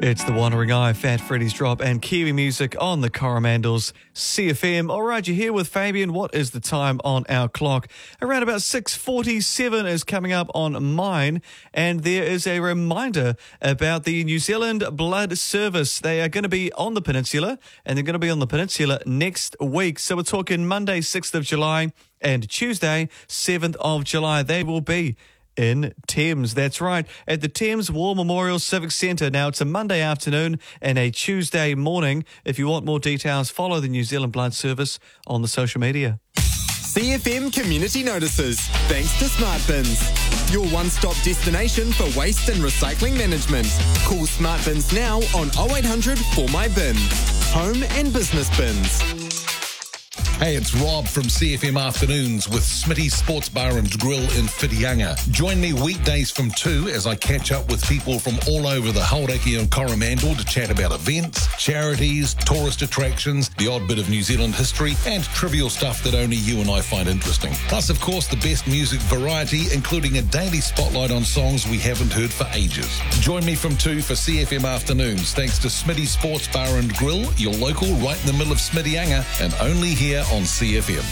It's the Wandering Eye, Fat Freddy's Drop, and Kiwi Music on the Coromandels CFM. All right, you're here with Fabian. What is the time on our clock? Around about 6:47 is coming up on mine, and there is a reminder about the New Zealand Blood Service. They are going to be on the peninsula, and they're going to be on the peninsula next week. So we're talking Monday, 6th of July, and Tuesday, 7th of July. They will be in Thames. That's right, at the Thames War Memorial Civic Centre. Now, it's a Monday afternoon and a Tuesday morning. If you want more details, follow the New Zealand Blood Service on the social media. CFM Community Notices, thanks to Smart Bins, your one-stop destination for waste and recycling management. Call Smart Bins now on 0800 For My Bin. Home and business bins. Hey, it's Rob from CFM Afternoons with Smitty's Sports Bar and Grill in Whitianga. Join me weekdays from 2 as I catch up with people from all over the Hauraki and Coromandel to chat about events, charities, tourist attractions, the odd bit of New Zealand history, and trivial stuff that only you and I find interesting. Plus, of course, the best music variety, including a daily spotlight on songs we haven't heard for ages. Join me from 2 for CFM Afternoons, thanks to Smitty's Sports Bar and Grill, your local right in the middle of Smittyanga, and only here on CFM.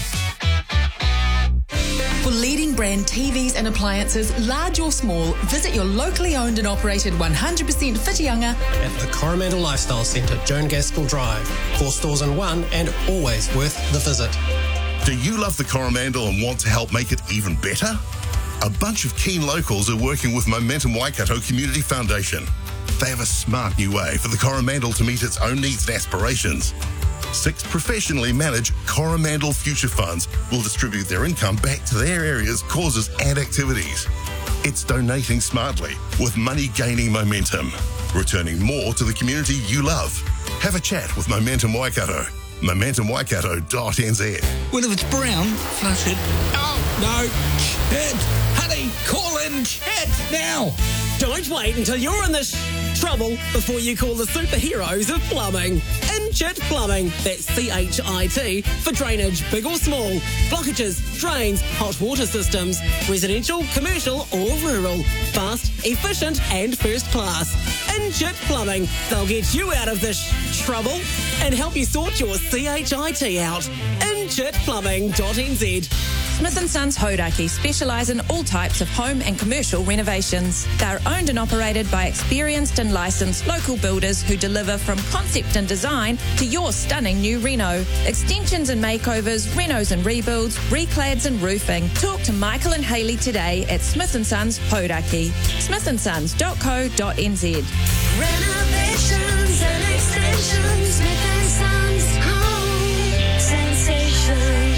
For leading brand TVs and appliances, large or small, visit your locally owned and operated 100% Whitianga at the Coromandel Lifestyle Centre, Joan Gaskell Drive. 4 stores in one and always worth the visit. Do you love the Coromandel and want to help make it even better? A bunch of keen locals are working with Momentum Waikato Community Foundation. They have a smart new way for the Coromandel to meet its own needs and aspirations. 6 professionally managed Coromandel Future Funds will distribute their income back to their area's causes and activities. It's donating smartly, with money gaining momentum, returning more to the community you love. Have a chat with Momentum Waikato. MomentumWaikato.nz. Well, if it's brown, flush it. Oh, no. Chet! Honey, call in Chet now! Don't wait until you're in this trouble before you call the superheroes of plumbing. Inchit Plumbing, that's CHIT, for drainage, big or small, blockages, drains, hot water systems, residential, commercial or rural. Fast, efficient and first class. Inchit Plumbing, they'll get you out of this trouble and help you sort your CHIT out. InchitPlumbing.nz. Smith & Sons Hauraki specialise in all types of home and commercial renovations. They're owned and operated by experienced and licensed local builders who deliver from concept and design to your stunning new reno. Extensions and makeovers, renos and rebuilds, reclads and roofing. Talk to Michael and Hayley today at Smith & Sons Hauraki. smithandsons.co.nz. Renovations and extensions, Smith & Sons Home Sensations.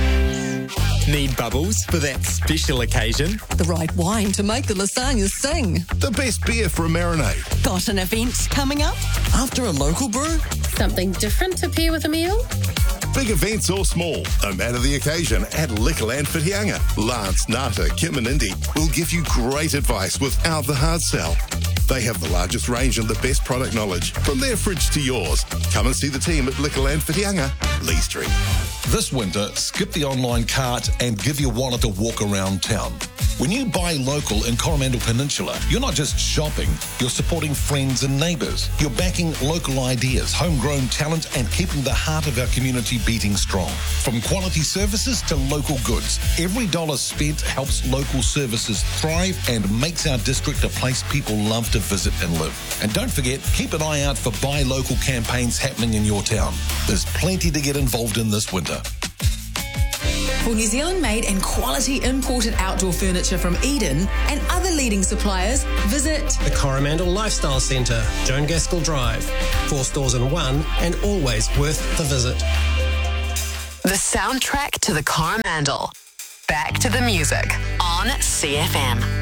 Need bubbles for that special occasion? The right wine to make the lasagna sing. The best beer for a marinade. Got an event coming up? After a local brew? Something different to pair with a meal? Big events or small, no matter the occasion, at Liquorland Whitianga. Lance, Nata, Kim and Indy will give you great advice without the hard sell. They have the largest range and the best product knowledge, from their fridge to yours. Come and see the team at Liquorland Whitianga, Lee Street. This winter, skip the online cart and give your wallet a walk around town. When you buy local in Coromandel Peninsula, you're not just shopping, you're supporting friends and neighbours. You're backing local ideas, homegrown talent, and keeping the heart of our community beating strong. From quality services to local goods, every dollar spent helps local services thrive and makes our district a place people love to visit and live. And don't forget, keep an eye out for buy local campaigns happening in your town. There's plenty to get involved in this winter. For New Zealand-made and quality imported outdoor furniture from Eden and other leading suppliers, visit The Coromandel Lifestyle Centre, Joan Gaskell Drive. 4 stores in one and always worth the visit. The soundtrack to the Coromandel. Back to the music on CFM.